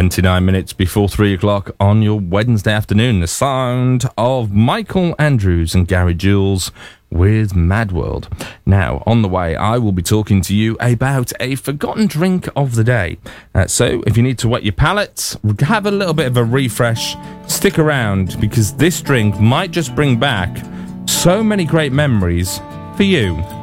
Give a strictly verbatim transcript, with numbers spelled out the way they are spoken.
twenty-nine minutes before three o'clock on your Wednesday afternoon. The sound of Michael Andrews and Gary Jules with Mad World. Now, on the way, I will be talking to you about a forgotten drink of the day. Uh, so, if you need to wet your palate, have a little bit of a refresh, stick around, because this drink might just bring back so many great memories for you.